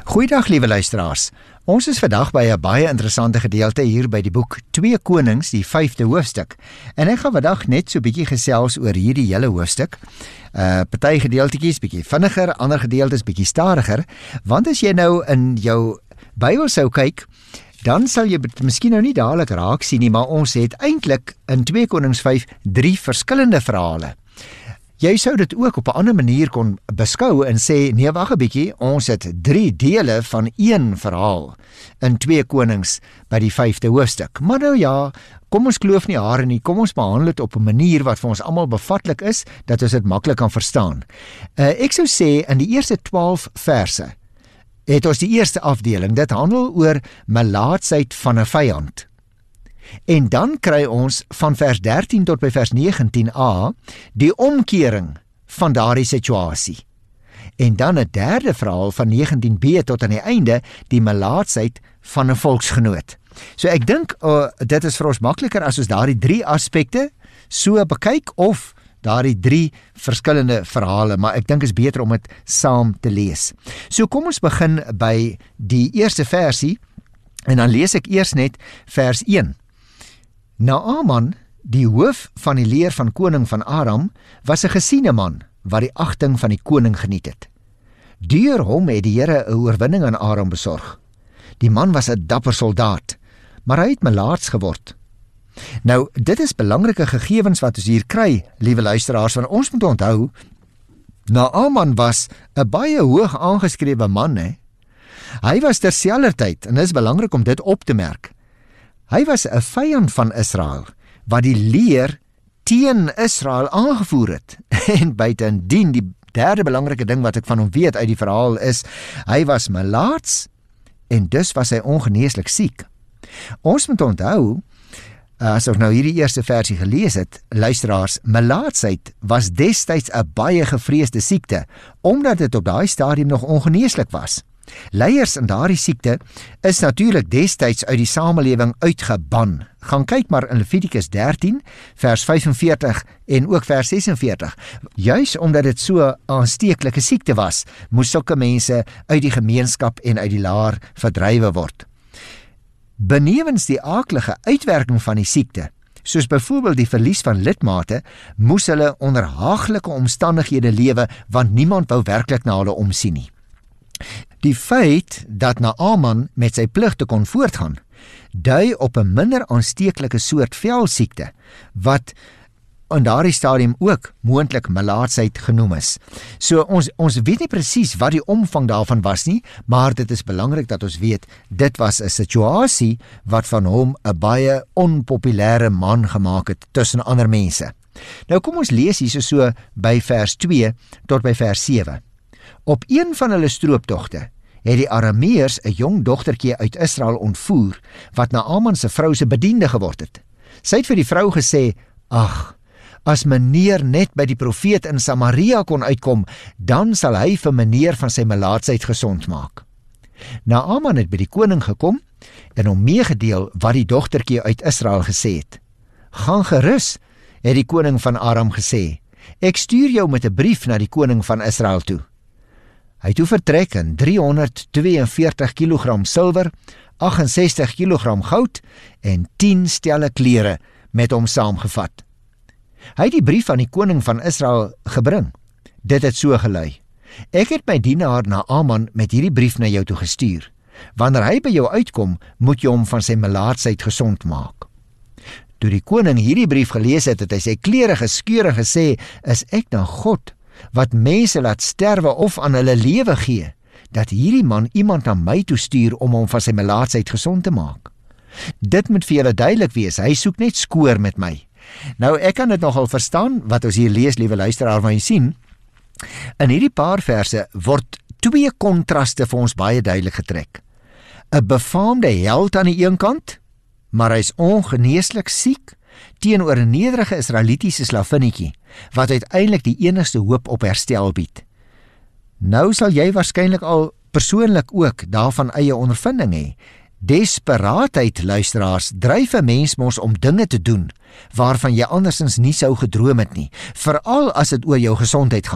Goeiedag liewe luisteraars. Ons is vandag by 'n baie interessante gedeelte hier by die boek 2 Konings, die 5de hoofstuk. En ek gaan vandag net so 'n bietjie gesels oor hierdie hele hoofstuk. Party gedeeltetjies bietjie vinniger, ander gedeeltes bietjie stadiger, want as jy nou in jou Bybel sou kyk, dan sal jy dit miskien nou nie dadelik raak sien nie, maar ons het eintlik in 2 Konings 5 3 verskillende verhale. Jy sou dit ook op 'n ander manier kon beskou en sê, nee, wag 'n bietjie, ons het 3 dele van een verhaal in 2 Konings by die 5de hoofstuk. Maar nou ja, kom ons kloof nie hare nie, kom ons behandel dit op 'n manier wat vir ons almal bevatlik is, dat ons dit maklik kan verstaan. Ek sou sê, in die eerste 12 verse, het ons die eerste afdeling, dit handel oor melaatsheid van 'n vyand. En dan kry ons van vers 13 tot by vers 19a die omkering van daardie situasie. En dan 'n derde verhaal van 19b tot aan die einde, die melaatsheid van 'n volksgenoot. So ek dink dit is vir ons makliker as ons daardie 3 aspekte so bekyk, of daardie 3 verskillende verhale, maar ek dink is beter om dit saam te lees. So kom ons begin by die eerste versie, en dan lees ek eers net vers 1. Naaman, die hoof van die leer van koning van Aram, was 'n gesiene man, wat die agting van die koning geniet het. Deur hom het die Here 'n oorwinning aan Aram besorg. Die man was 'n dapper soldaat, maar hy het melaats geword. Nou, dit is belangrike gegevens wat ons hier kry, liewe luisteraars, want ons moet onthou, Naaman was 'n baie hoog aangeskrewe man, hè? Hy was terselfdertyd, en dit is belangrik om dit op te merk, hy was 'n vyand van Israel, wat die leer teen Israel aangevoer het. En buitendien, die derde belangrike ding wat ek van hom weet uit die verhaal is, hy was melaats, en dus was hy ongeneeslik siek. Ons moet onthou, as ons nou hierdie eerste versie gelees het, luisteraars, melaatsheid was destyds 'n baie gevreesde siekte, omdat dit op daai stadium nog ongeneeslik was. Leiers in daardie siekte is natuurlik destyds uit die samelewing uitgeban. Gaan kyk maar in Levitikus 13, vers 45 en ook vers 46. Juis omdat dit so 'n aansteeklike siekte was, moes sulke mense uit die gemeenskap en uit die laar verdrywe word. Benewens die aaklige uitwerking van die siekte, soos byvoorbeeld die verlies van lidmate, moes hulle onder haaglike omstandighede lewe, want niemand wou werklik na hulle omsien nie. Die feit dat Naaman met sy pligte kon voortgaan, dui op 'n minder aansteeklike soort velsiekte, wat in daardie stadium ook moontlik melaatsheid genoem is. So ons weet nie presies wat die omvang daarvan was nie, maar dit is belangrik dat ons weet, dit was 'n situasie wat van hom 'n baie onpopulêre man gemaak het tussen ander mense. Nou kom ons lees hierso so by vers 2 tot by vers 7. Op een van hulle strooptogte het die Arameërs 'n jong dogtertjie uit Israel ontvoer, wat Naaman se vrou se bediende geword het. Sy het vir die vrou gesê, ag, as meneer net by die profeet in Samaria kon uitkom, dan sal hy vir meneer van sy melaatsheid gesond maak. Naaman het by die koning gekom en hom meegedeel wat die dogtertjie uit Israel gesê het. Gaan gerus, het die koning van Aram gesê, ek stuur jou met 'n brief na die koning van Israel toe. Hy het toe vertrek en 342 kilogram silwer, 68 kilogram goud en 10 stelle klere met hom saamgevat. Hy het die brief aan die koning van Israel gebring. Dit het so gelui: ek het my dienaar Naaman met hierdie brief na jou toe gestuur. Wanneer hy by jou uitkom, moet jy hom van sy melaatsheid gesond maak. Toe die koning hierdie brief gelees het, het hy sy klere geskeur en gesê, is ek dan God, wat mense laat sterwe of aan hulle lewe gee, dat hierdie man iemand na my toe stuur om hom van sy melaatsheid gesond te maak? Dit moet vir julle duidelik wees, hy soek net skoor met my. Nou, ek kan dit nogal verstaan, wat ons hier lees, liewe luisteraar, maar jy sien, in hierdie paar verse word 2 kontraste vir ons baie duidelik getrek. 'n befaamde held aan die een kant, maar hy is ongeneeslik siek, teenoor 'n nederige Israelitiese slavinnetjie, wat uiteindelik die enigste hoop op herstel bied. Nou sal jy waarskynlik al persoonlik ook daarvan eie ondervinding hê. Desperaatheid, luisteraars, dryf 'n mens mos om dinge te doen waarvan jy andersins nie sou gedroom het nie, veral as dit oor jou gesondheid gaan.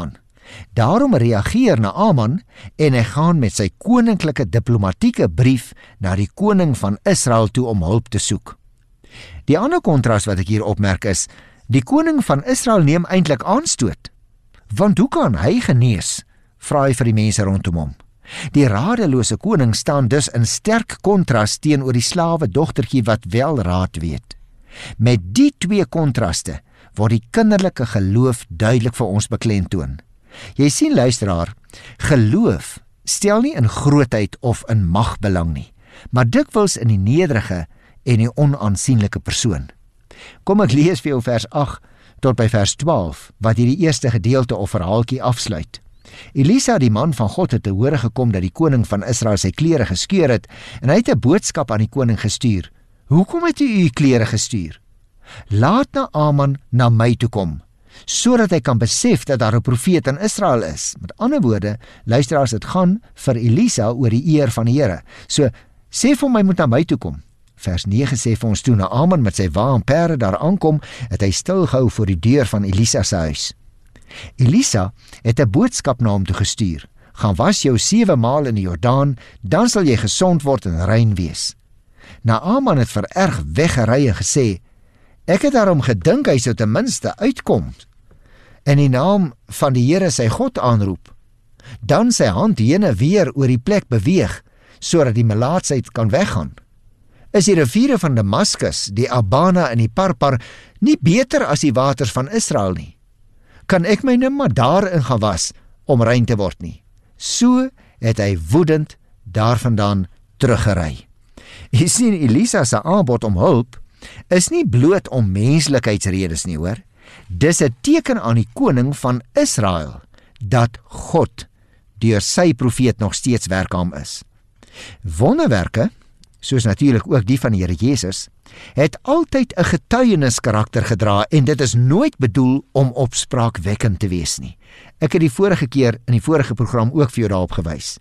Daarom reageer Naaman en hy gaan met sy koninklike diplomatieke brief na die koning van Israel toe om hulp te soek. Die ander kontras wat ek hier opmerk is, die koning van Israel neem eintlik aanstoot. Want hoe kan hy genees? Vra hy vir die mense rondom hom. Die radelose koning staan dus in sterk kontras teenoor die slawe dogtertjie wat wel raad weet. Met die twee kontraste word die kinderlike geloof duidelik vir ons beklemtoon. Jy sien luisteraar, geloof stel nie in grootheid of in mag belang nie, maar dikwels in die nederige en die onaansienlike persoon. Kom ek lees vir jou vers 8 tot by vers 12, wat hierdie eerste gedeelte of verhaaltjie afsluit. Elisa, die man van God, het te hore gekom dat die koning van Israel sy klere geskeur het, en hy het 'n boodskap aan die koning gestuur. Hoekom het u klere gestuur? Laat Naaman na my toe kom, sodat hy kan besef dat daar 'n profeet in Israel is. Met ander woorde, luisteraars, dit gaan vir Elisa oor die eer van die Here. So, sê vir hom hy moet na my toe kom. Vers 9 sê vir ons toe Naaman met sy wa en perde daar aankom, het hy stilgehou voor die deur van Elisa se huis. Elisa het 'n boodskap na hom toe gestuur. Gaan was jou 7 maal in die Jordaan, dan sal jy gesond word en rein wees. Naaman het vererg weggery en gesê, ek het daarom gedink hy sou ten minste uitkom en die naam van die Here sy God aanroep. Dan sy hand heen en weer oor die plek beweeg, sodat die melaatsheid kan weggaan. Is die riviere van Damaskus, die Abana en die Parpar, nie beter as die waters van Israel nie? Kan ek my nou maar daarin gaan was om rein te word nie? So het hy woedend daarvandaan teruggery. Jy sien, Elisa se aanbod om hulp is nie bloot om menslikheidsredes nie, hoor. Dis 'n teken aan die koning van Israel dat God deur sy profeet nog steeds werksaam is. Wonderwerke, soos natuurlik ook die van die Here Jesus, het altyd 'n getuieniskarakter gedra en dit is nooit bedoel om opspraakwekkend te wees nie. Ek het die vorige keer in die vorige program ook vir jou daarop gewys.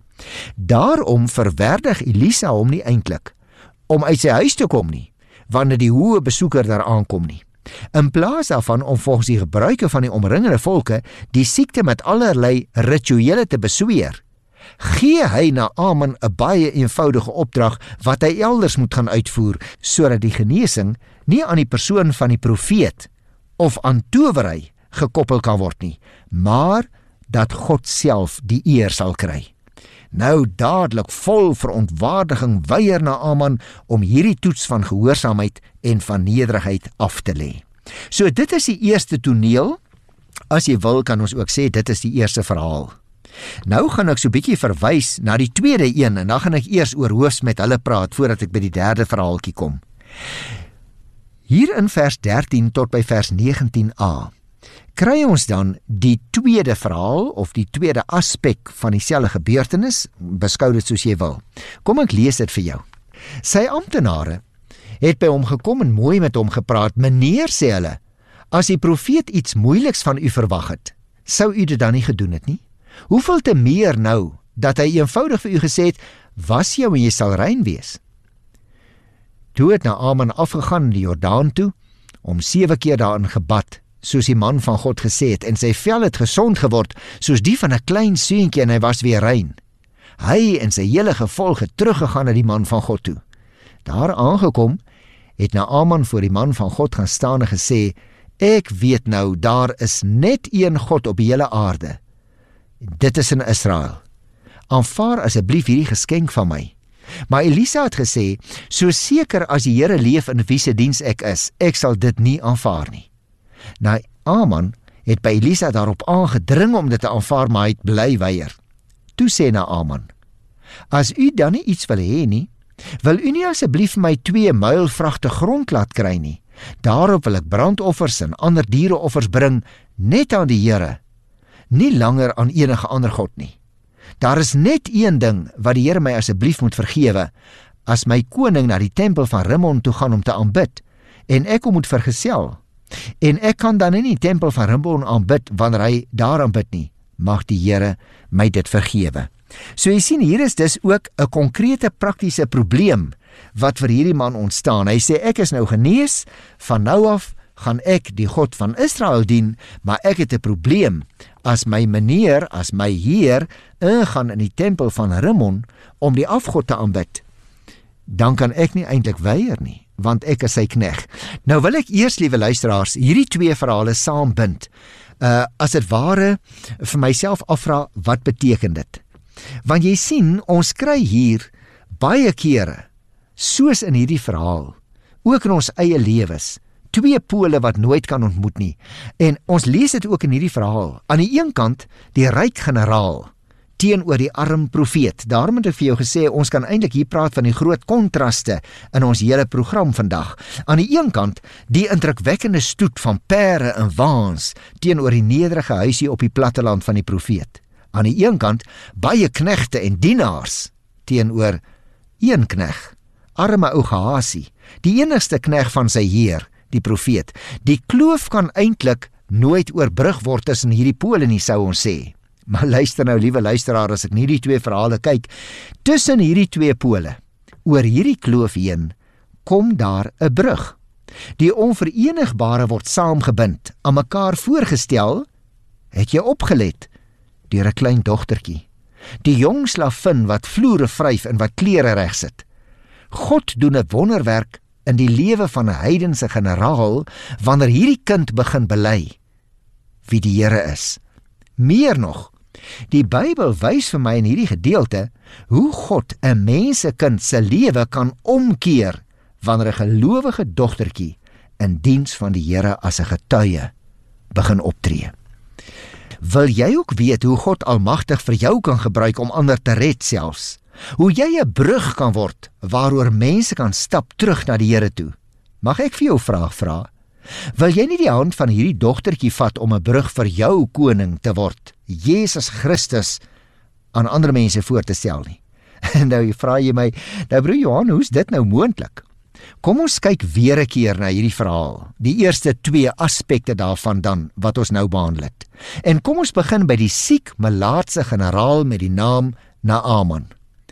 Daarom verwerdig Elisa hom nie eintlik om uit sy huis te kom nie, wanneer die hoë besoeker daar aankom nie. In plaas daarvan om volgens die gebruike van die omringende volke die siekte met allerlei rituele te besweer, gee hy Naaman 'n baie eenvoudige opdrag wat hy elders moet gaan uitvoer, sodat die genesing nie aan die persoon van die profeet of aan towery gekoppel kan word nie, maar dat God self die eer sal kry. Nou dadelik vol verontwaardiging weier Naaman om hierdie toets van gehoorsaamheid en van nederigheid af te lê. So dit is die eerste toneel. As jy wil, kan ons ook sê dit is die eerste verhaal. Nou gaan ek so 'n bietjie verwys na die tweede een en dan gaan ek eers oor hoofs met hulle praat voordat ek by die derde verhaaltjie kom. Hier in vers 13 tot by vers 19a kry ons dan die tweede verhaal of die tweede aspek van dieselfde gebeurtenis, beskou dit soos jy wil. Kom ek lees dit vir jou. Sy amptenare het by hom gekom en mooi met hom gepraat. Meneer, sê hulle, as die profeet iets moeiliks van u verwag het, sou u dit dan nie gedoen het nie? Hoeveel te meer nou, dat hy eenvoudig vir u gesê het, was jou en jy sal rein wees. Toe het Naaman afgegaan in die Jordaan toe, om 7 keer daarin gebad, soos die man van God gesê het, en sy vel het gesond geword, soos die van 'n klein seuntjie, en hy was weer rein. Hy en sy hele gevolg het teruggegaan na die man van God toe. Daar aangekom, het Naaman voor die man van God gaan staan en gesê, ek weet nou, daar is net een God op die hele aarde. Dit is in Israel. Aanvaar asseblief hierdie geskenk van my. Maar Elisa het gesê, so seker as die Here leef in wie se diens ek is, ek sal dit nie aanvaar nie. Naaman het by Elisa daarop aangedring om dit te aanvaar, maar hy het bly weier. Toe sê Naaman, as u dan nie iets wil hê nie, wil u nie asseblief my 2 muilvragte grond laat kry nie. Daarop wil ek brandoffers en ander diereoffers bring, net aan die Here, nie langer aan enige ander God nie. Daar is net een ding wat die Here my asseblief moet vergewe, as my koning na die tempel van Rimmon toe gaan om te aanbid, en ek hom moet vergesel, en ek kan dan nie die tempel van Rimmon aanbid wanneer hy daar aanbid nie, mag die Here my dit vergewe. So jy sien, hier is dus ook 'n konkrete praktiese probleem wat vir hierdie man ontstaan. Hy sê, ek is nou genees, van nou af gaan ek die God van Israel dien, maar ek het 'n probleem as my meneer, as my heer, ingaan in die tempel van Rimmon om die afgod te aanbid. Dan kan ek nie eintlik weier nie, want ek is sy knegt. Nou wil ek eers, liewe luisteraars, hierdie twee verhale saambind. As dit ware vir myself afvra, wat beteken dit? Want jy sien, ons kry hier baie kere, soos in hierdie verhaal, ook in ons eie lewens, twee pole wat nooit kan ontmoet nie. En ons lees dit ook in hierdie verhaal. Aan die een kant, die ryk generaal teenoor die arm profeet. Daarom het ek vir jou gesê, ons kan eintlik hier praat van die groot kontraste in ons hele program vandag. Aan die een kant, die indrukwekkende stoet van perde en waans teenoor die nederige huisie op die platteland van die profeet. Aan die een kant, baie knegte en dienaars teenoor een knegt, arme ou Gehasie, die enigste knegt van sy heer, die profeet. Die kloof kan eintlik nooit oorbrug word tussen hierdie pole nie, sou ons sê. Maar luister nou, liewe luisteraar, as ek nie die twee verhale kyk, tussen hierdie twee pole, oor hierdie kloof heen, kom daar 'n brug. Die onverenigbare word saamgebind, aan mekaar voorgestel, het jy opgelet, deur 'n klein dogtertjie, die jong slavin wat vloere vryf en wat klere regsit. God doen 'n wonderwerk in die lewe van 'n heidense generaal, wanneer hierdie kind begin bely wie die Here is. Meer nog, die Bybel wys vir my in hierdie gedeelte, hoe God 'n mensekind se lewe kan omkeer, wanneer 'n gelowige dogtertjie in diens van die Here as 'n getuie begin optree. Wil jy ook weet hoe God almagtig vir jou kan gebruik om ander te red selfs? Hoe jy 'n brug kan word, waaroor mense kan stap terug na die Here toe? Mag ek vir jou 'n vraag vra? Wil jy nie die hand van hierdie dogtertjie vat om 'n brug vir jou koning te word, Jesus Christus, aan ander mense voor te stel nie? En nou vra jy my, nou broer Johan, hoe is dit nou moontlik? Kom ons kyk weer 'n keer na hierdie verhaal, die eerste twee aspekte daarvan dan, wat ons nou behandel het. En kom ons begin by die siek melaatse generaal met die naam Naaman.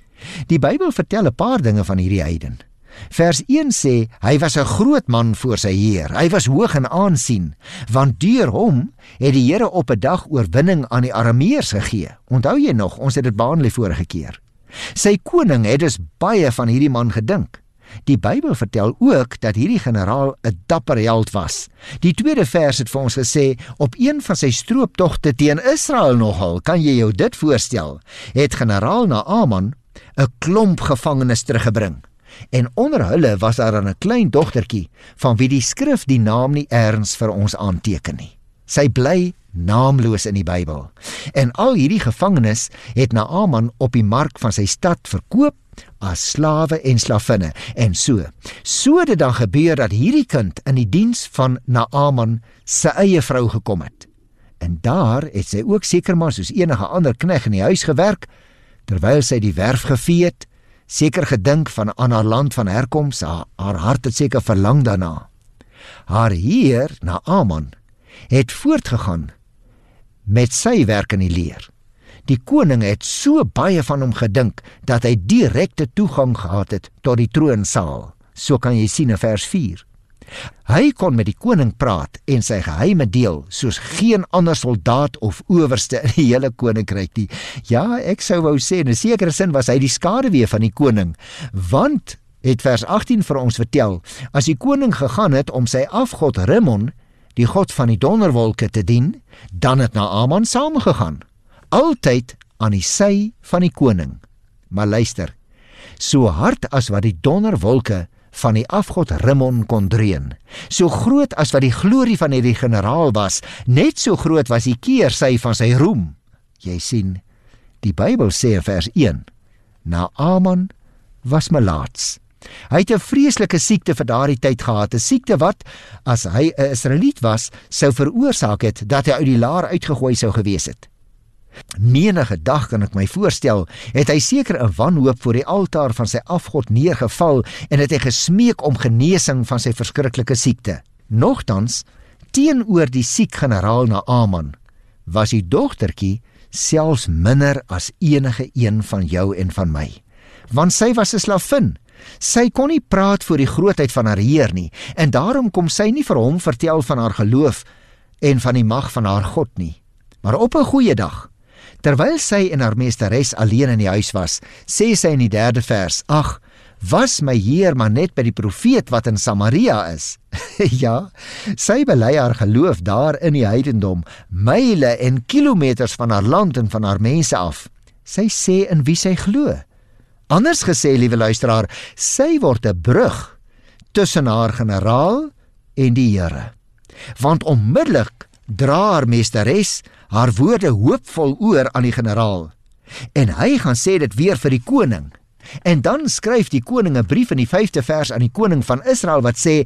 Die Bybel vertel 'n paar dinge van hierdie heiden. Vers 1 sê, hy was 'n groot man voor sy heer, hy was hoog in aansien, want deur hom het die Here op 'n dag oorwinning aan die Arameërs gegee. Onthou jy nog, ons het dit behandel die vorige keer. Sy koning het dus baie van hierdie man gedink. Die Bybel vertel ook dat hierdie generaal 'n dapper held was. Die tweede vers het vir ons gesê, op een van sy strooptogte teen Israel nogal, kan jy jou dit voorstel, het generaal Naaman 'n klomp gevangenes teruggebring. En onder hulle was daar 'n klein dogtertjie, van wie die skrif die naam nie erns vir ons aanteken nie. Sy bly naamloos in die Bybel. En al hierdie gevangenes het Naaman op die mark van sy stad verkoop, as slawe en slavinne. En so het dit dan gebeur dat hierdie kind in die diens van Naaman sy eie vrou gekom het. En daar het sy ook seker maar soos enige ander knegt in die huis gewerk, terwyl sy die werf gevee het, seker gedink van aan haar land van herkoms, haar hart het seker verlang daarna. Haar heer, Naaman, het voortgegaan met sy werk in die leer. Die koning het so baie van hom gedink, dat hy direkte toegang gehad het tot die troonsaal. So kan jy sien in vers 4. Hy kon met die koning praat en sy geheime deel, soos geen ander soldaat of owerste in die hele koninkryk nie. Ja, ek sou wou sê, in 'n sekere sin was hy die skaduwee van die koning, want, het vers 18 vir ons vertel, as die koning gegaan het om sy afgod Rimmon, die god van die donderwolke, te dien, dan het Naaman saamgegaan, altyd aan die sy van die koning. Maar luister, so hard as wat die donderwolke van die afgod Rimmon kon dreun, so groot as wat die glorie van hierdie generaal was, net so groot was die keersy van sy roem. Jy sien, die Bybel sê in vers 1, Naaman was melaats. Hy het 'n vreeslike siekte vir daardie tyd gehad, 'n siekte wat, as hy 'n Israeliet was, sou veroorsaak het dat hy uit die laar uitgegooi sou gewees het. Menige dag, kan ek my voorstel, het hy seker 'n wanhoop voor die altaar van sy afgod neergeval en het hy gesmeek om genesing van sy verskriklike siekte. Nogtans, teenoor die siek generaal Naaman, was die dogtertjie selfs minder as enige een van jou en van my. Want sy was 'n slavin, Sy kon nie praat voor die grootheid van haar Heer nie, en daarom kom sy nie vir hom vertel van haar geloof en van die mag van haar God nie. Maar op 'n goeie dag, terwyl sy en haar meesteres alleen in die huis was, sê sy in die 3de vers, ag, was my Heer maar net by die profeet wat in Samaria is. Ja, sy bely haar geloof daar in die heidendom, myle en kilometers van haar land en van haar mense af. Sy sê in wie sy glo. Anders gesê, liewe luisteraar, sy word 'n brug tussen haar generaal en die Here. Want onmiddellik dra haar meesteres haar woorde hoopvol oor aan die generaal. En hy gaan sê dit weer vir die koning. En dan skryf die koning 'n brief in die 5de vers aan die koning van Israel wat sê,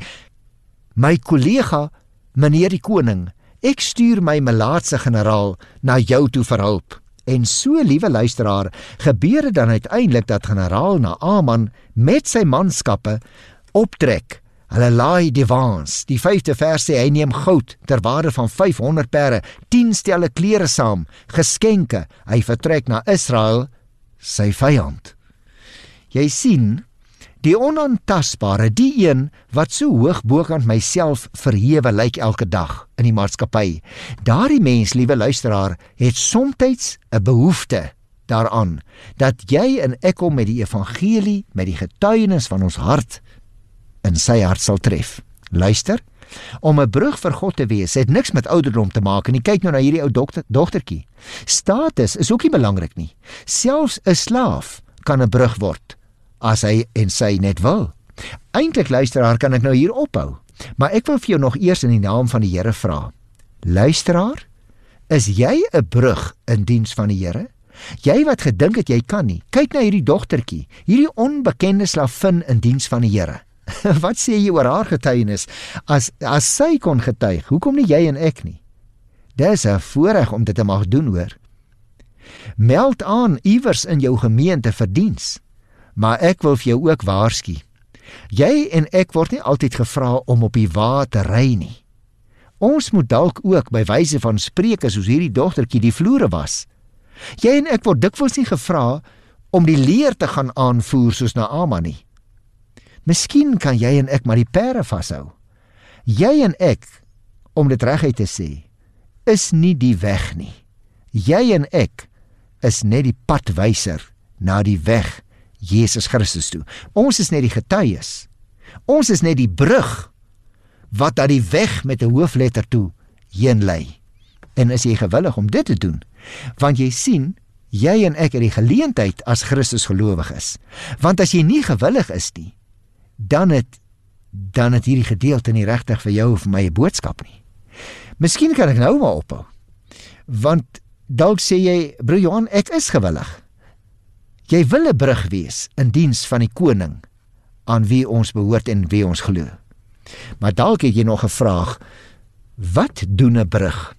my kollega, meneer die koning, ek stuur my melaatse generaal na jou toe vir hulp. En so, liewe luisteraar, gebeur dit dan uiteindelik dat generaal Naaman met sy manskappe optrek. Hulle laai divans. Die 5de vers sê hy neem goud ter waarde van 500 perde, 10 stelle klere saam, geskenke. Hy vertrek na Israel, sy vyand. Jy sien, die onaantastbare, die een wat so hoog bokant myself verhewe lyk elke dag in die maatskappy. Daardie mens, liewe luisteraar, het somtyds 'n behoefte daaraan dat jy en ek hom met die evangelie, met die getuienis van ons hart in sy hart sal tref. Luister, om 'n brug vir God te wees, het niks met ouderdom te maak nie. Kyk nou na hierdie ou dogtertjie. Status is ook nie belangrik nie. Selfs 'n slaaf kan 'n brug word, as hy en sy net wil. Eintlik, luisteraar, kan ek nou hier ophou, maar ek wil vir jou nog eers in die naam van die Here vra. Luisteraar, is jy 'n brug in diens van die Here? Jy wat gedink het jy kan nie. Kyk na hierdie dogtertjie, hierdie onbekende slavin in diens van die Here. Wat sê jy oor haar getuienis? As sy kon getuig, hoekom nie jy en ek nie? Dis 'n voorreg om dit te mag doen, hoor. Meld aan iewers in jou gemeente vir diens. Maar ek wil vir jou ook waarsku. Jy en ek word nie altyd gevra om op die wa te ry nie. Ons moet dalk ook by wyse van spreuke soos hierdie dogtertjie die vloere was. Jy en ek word dikwels nie gevra om die leer te gaan aanvoer soos Naaman nie. Miskien kan jy en ek maar die perde vashou. Jy en ek, om dit reguit te sê, is nie die weg nie. Jy en ek is net die padwyser na die weg Jesus Christus toe. Ons is net die getuies. Ons is net die brug wat aan die weg met 'n hoofletter toe heen lei. En is jy gewillig om dit te doen? Want jy sien, jy en ek het die geleentheid as Christus gelowig is. Want as jy nie gewillig is nie, dan het hierdie gedeelte nie regtig vir jou of vir my 'n boodskap nie. Miskien kan ek nou maar ophou. Want dalk sê jy, broer Johan, ek is gewillig. Jy wil 'n brug wees in diens van die koning aan wie ons behoort en wie ons glo. Maar dalk het jy nog 'n vraag, wat doen 'n brug?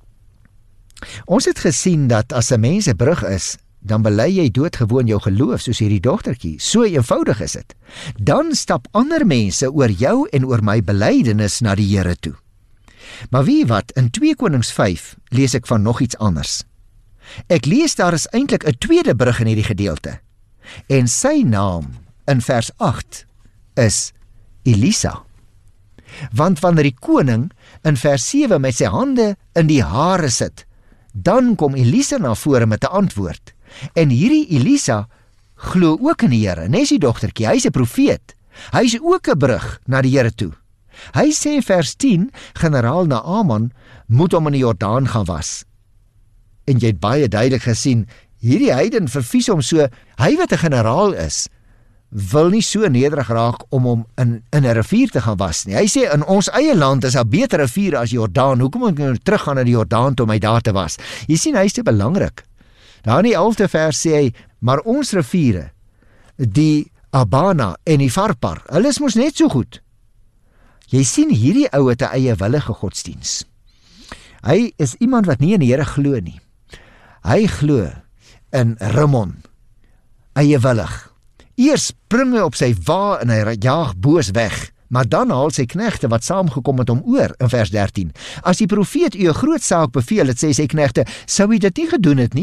Ons het gesien dat as 'n mens 'n brug is, dan bely jy doodgewoon jou geloof soos hierdie dogtertjie. So eenvoudig is dit. Dan stap ander mense oor jou en oor my belydenis na die Here toe. Maar wie wat, in 2 Konings 5 lees ek van nog iets anders. Ek lees daar is eintlik 'n tweede brug in hierdie gedeelte. En sy naam in vers 8 is Elisa. Want wanneer die koning in vers 7 met sy hande in die hare sit, dan kom Elisa na vore met 'n antwoord. En hierdie Elisa glo ook in die Here, nes die dogtertjie, hy's 'n profeet. Hy's ook 'n brug na die Here toe. Hy sê in vers 10, generaal Naaman moet hom in die Jordaan gaan was. En jy het baie duidelik gesien, hierdie heiden vervies hom so, hy wat 'n generaal is, wil nie so nederig raak om hom in 'n rivier te gaan was nie. Hy sê, in ons eie land is daar beter riviere as Jordaan, hoekom moet ek nou teruggaan na die Jordaan toe om my daar te was? Jy sien, hy is te belangrik. Daar in die 11de vers sê hy, maar ons riviere, die Abana en die Farpar, hulle is mos net so goed. Jy sien, hierdie ou het 'n eiewillige godsdiens. Hy is iemand wat nie in die Here glo nie. Hy glo in Rimmon, eiewillig. Eers spring hy op sy wa en hy jaag boos weg, maar dan haal sy knegte wat saamgekom het hom oor in vers 13. As die profeet u 'n groot saak beveel het, sê sy knegte, sou u dit nie gedoen het nie?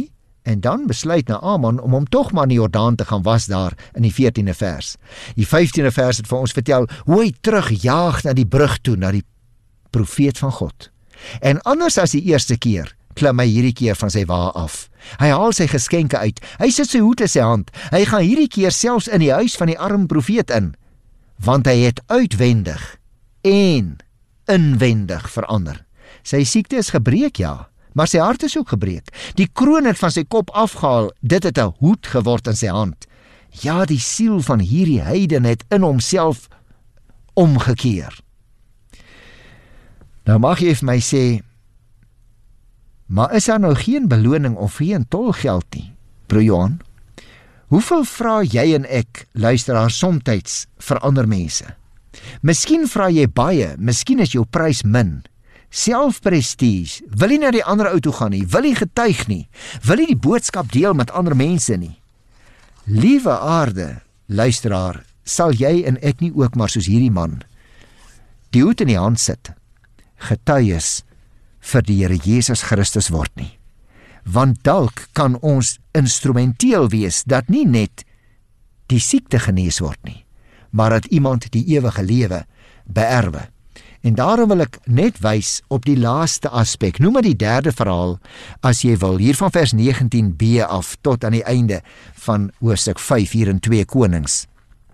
En dan besluit Naaman om hom tog maar in die Jordaan te gaan was daar in die 14de vers. Die 15de vers het vir ons vertel hoe hy terugjaag na die brug toe, na die profeet van God. En anders as die eerste keer, klim hy hierdie keer van sy wa af. Hy haal sy geskenke uit, hy sit sy hoed in sy hand, hy gaan hierdie keer selfs in die huis van die arme profeet in, want hy het uitwendig en inwendig verander. Sy siekte is gebreek, ja, maar sy hart is ook gebreek. Die kroon het van sy kop afgehaal, dit het 'n hoed geword in sy hand. Ja, die siel van hierdie heiden het in homself omgekeer. Nou mag jy vir my sê, maar is daar nou geen beloning of geen tolgeld nie, broer Johan? Hoeveel vra jy en ek, luisteraars, somtyds vir ander mense? Miskien vra jy baie, miskien is jou prys min. Selfprestige, wil jy na die ander ou toe gaan nie, wil jy getuig nie, wil jy die boodskap deel met ander mense nie. Liewe aarde, luisteraar, sal jy en ek nie ook maar soos hierdie man die hoed in die hand sit, getuies vir die Here Jesus Christus word nie. Want dalk kan ons instrumenteel wees dat nie net die siekte genees word nie, maar dat iemand die ewige lewe beerwe. En daarom wil ek net wys op die laaste aspek, noem maar die derde verhaal, as jy wil, hier van vers 19b af, tot aan die einde van hoofstuk 5 hier in 2 Konings.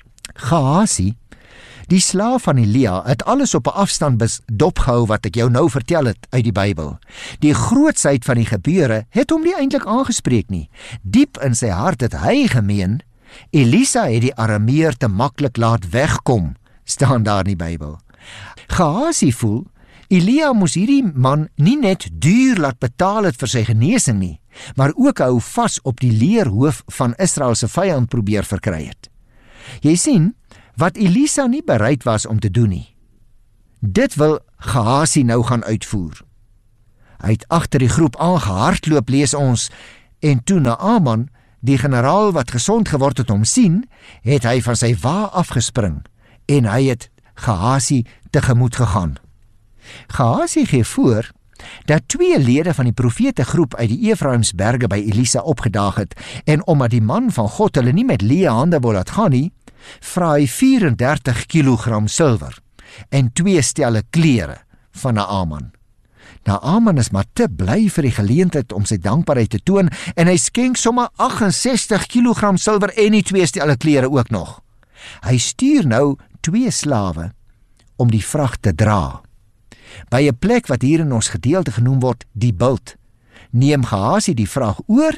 Gehazi, die slaaf van Elia, het alles op 'n afstand dopgehou wat ek jou nou vertel het uit die Bybel. Die grootsheid van die gebeure het hom nie eintlik aangespreek nie. Diep in sy hart het hy gemeen, Elisa het die Arameer te maklik laat wegkom, staan daar in die Bybel. Gehazi voel, Elia moes hierdie man nie net duur laat betaal het vir sy genesing nie, maar ook hou vas op die leerhoof van Israel se vyand probeer verkry het. Jy sien, wat Elisa nie bereid was om te doen nie, dit wil Gehazi nou gaan uitvoer. Hy het agter die groep aangehardloop, lees ons, en toe Naaman, die generaal wat gesond geword het hom sien, het hy van sy wa afgespring, en hy het Gehazi tegemoet gegaan. Gehazi gee voor dat 2 lede van die profetegroep uit die Efraimsberge by Elisa opgedaag het, en omdat die man van God hulle nie met leë hande wil laat gaan nie, vra hy 34 kilogram silwer en 2 stelle klere van Naaman. Naaman is maar te bly vir die geleentheid om sy dankbaarheid te toon, en hy skenk sommer 68 kilogram silwer en die 2 stelle klere ook nog. Hy stuur nou 2 slawe om die vrag te dra. By 'n plek wat hier in ons gedeelte genoem word, die bult, neem Gehazi die vrag oor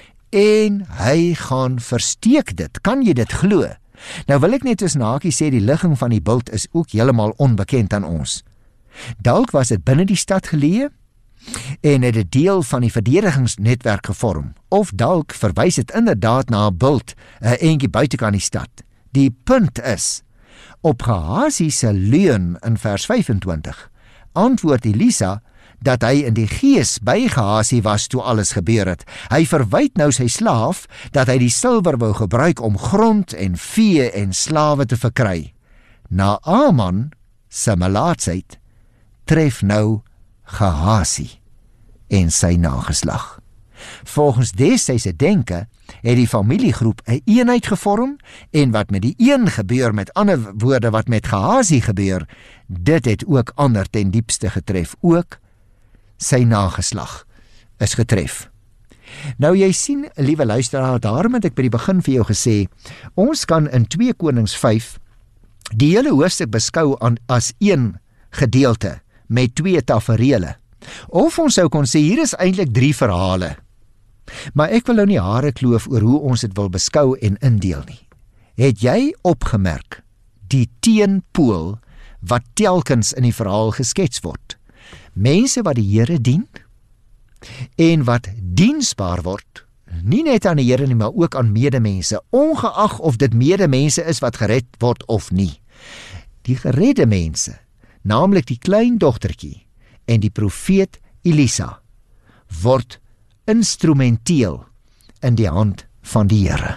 en hy gaan versteek dit. Kan jy dit glo? Nou wil ek net tussen hakies sê, die ligging van die bult is ook heeltemal onbekend aan ons. Dalk was dit binne die stad geleë en het 'n deel van die verdedigingsnetwerk gevorm, of dalk verwys dit inderdaad na 'n bult 'n entjie buitekant die stad. Die punt is, op Gehazi se leuen in vers 25, antwoord Elisa dat hy in die gees by Gehazi was toe alles gebeur het. Hy verwyd nou sy slaaf dat hy die silwer wou gebruik om grond en vee en slawe te verkry. Naaman se melaatsheid tref nou Gehazi en sy nageslag. Volgens destydse denke het die familiegroep 'n eenheid gevorm, en wat met die een gebeur, met ander woorde wat met Gehazi gebeur, dit het ook ander ten diepste getref. Ook sy nageslag is getref. Nou jy sien, liewe luisteraar, daarom het ek by die begin vir jou gesê, ons kan in 2 Konings 5 die hele hoofstuk beskou as een gedeelte met 2 taferele. Of ons sou kon sê, hier is eintlik 3 verhale. Maar ek wil nou nie hare kloof oor hoe ons dit wil beskou en indeel nie. Het jy opgemerk die teenpool wat telkens in die verhaal geskets word? Mense wat die Here dien en wat diensbaar word, nie net aan die Here nie, maar ook aan medemense, ongeag of dit medemense is wat gered word of nie. Die geredde mense, naamlik die klein dogtertjie en die profeet Elisa, word instrumenteel in die hand van die Here,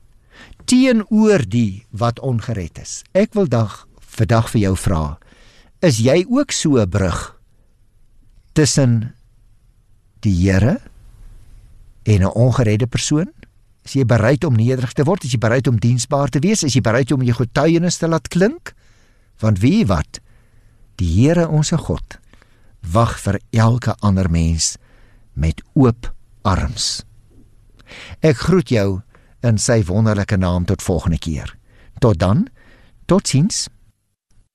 teenoor die wat ongered is. Ek wil vandag vir jou vra, is jy ook so 'n brug tussen die Here en 'n ongeredde persoon? Is jy bereid om nederig te word? Is jy bereid om diensbaar te wees? Is jy bereid om jou getuienis te laat klink? Want weet jy wat? Die Here onse God wag vir elke ander mens met oop arms. Ek groet jou in sy wonderlike naam tot volgende keer. Tot dan, totsiens.